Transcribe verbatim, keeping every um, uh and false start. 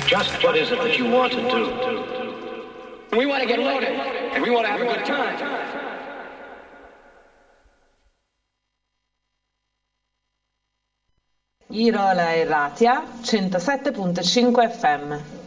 Just what is it that you want to do? We want to get loaded, and we want to have a good time. Irola e Ratia centosette virgola cinque F M.